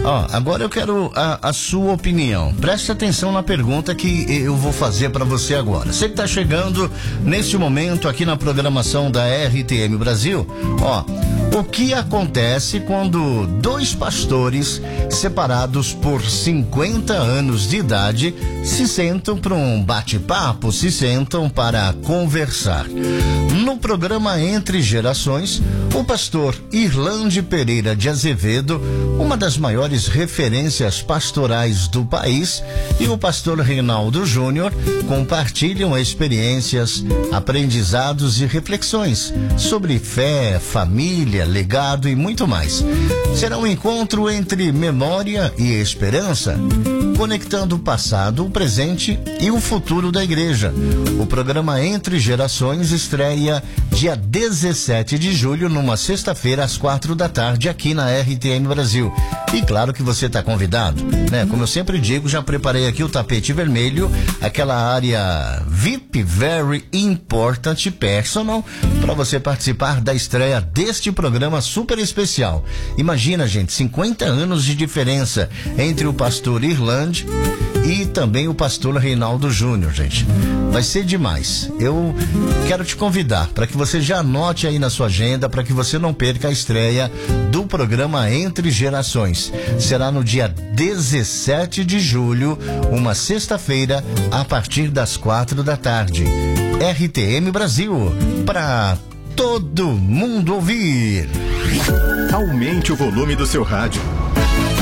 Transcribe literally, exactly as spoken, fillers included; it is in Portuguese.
Ó, agora eu quero a, a sua opinião. Preste atenção na pergunta que eu vou fazer para você agora. Você que tá chegando neste momento aqui na programação da R T M Brasil, ó, o que acontece quando dois pastores separados por cinquenta anos de idade se sentam para um bate-papo, se sentam para conversar? No programa Entre Gerações, o pastor Irlande Pereira de Azevedo, uma das maiores referências pastorais do país, e o pastor Reinaldo Júnior compartilham experiências, aprendizados e reflexões sobre fé, família, legado e muito mais. Será um encontro entre memória e esperança, conectando o passado, o presente e o futuro da igreja. O programa Entre Gerações estreia dia dezessete de julho, numa sexta-feira, às quatro da tarde, aqui na R T M Brasil. E claro que você está convidado, né? Como eu sempre digo, já preparei aqui o tapete vermelho, aquela área V I P, Very Important Personal, para você participar da estreia deste programa super especial. Imagina, gente, cinquenta anos de diferença entre o pastor Irlande e também o pastor Reinaldo Júnior, gente. Vai ser demais. Eu quero te convidar para que você já anote aí na sua agenda, para que você não perca a estreia do programa Entre Gerações. Será no dia dezessete de julho, uma sexta-feira, a partir das quatro da tarde. R T M Brasil, para todo mundo ouvir. Aumente o volume do seu rádio.